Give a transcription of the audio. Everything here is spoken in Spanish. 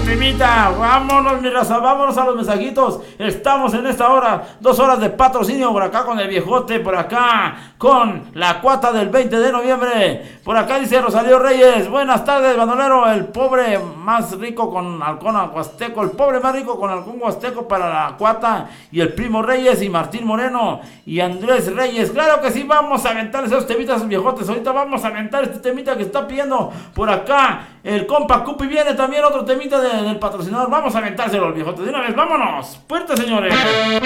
temita. Vámonos, mi raza, vámonos a los mensajitos. Estamos en esta hora, 2 horas de patrocinio por acá con el viejote, por acá con la cuata del 20 de noviembre. Por acá dice Rosario Reyes, buenas tardes, bandolero. El pobre más rico con halcón huasteco, el pobre más rico con halcón huasteco para la cuata y el primo Reyes y Martín Moreno y Andrés Reyes. Claro que sí, vamos a aventar esos temitas viejotes. Ahorita vamos a aventar este temita que está pidiendo por acá el compa Cupi. Viene también otro temita del patrocinador. Vamos a aventárselo al viejote de una vez. Vámonos, fuerte, señores.